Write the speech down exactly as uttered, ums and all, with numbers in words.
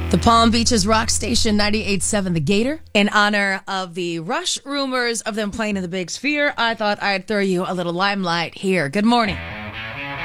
The Palm Beaches rock station ninety-eight point seven The Gator. In honor of the Rush rumors of them playing in the Big Sphere, I thought I'd throw you a little limelight here. Good morning.